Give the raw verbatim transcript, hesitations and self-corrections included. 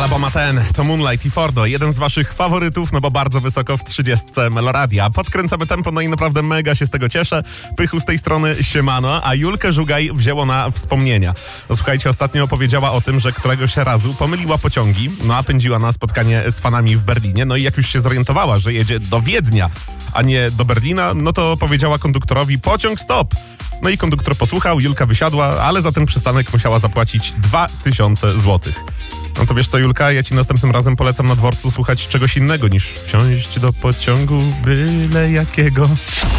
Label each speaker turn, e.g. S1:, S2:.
S1: Albo ma ten, to Moonlight i Fordo, jeden z waszych faworytów, no bo bardzo wysoko w trzydziestce Meloradia. Podkręcamy tempo, no i naprawdę mega się z tego cieszę. Pychu z tej strony, siemano, a Julkę Żugaj wzięło na wspomnienia. No słuchajcie, ostatnio opowiedziała o tym, że któregoś razu pomyliła pociągi, no a pędziła na spotkanie z fanami w Berlinie, no i jak już się zorientowała, że jedzie do Wiednia, a nie do Berlina, no to powiedziała konduktorowi: pociąg stop! No i konduktor posłuchał, Julka wysiadła, ale za ten przystanek musiała zapłacić dwa tysiące złotych. No to wiesz co, Julka, ja ci następnym razem polecam na dworcu słuchać czegoś innego niż wsiąść do pociągu byle jakiego.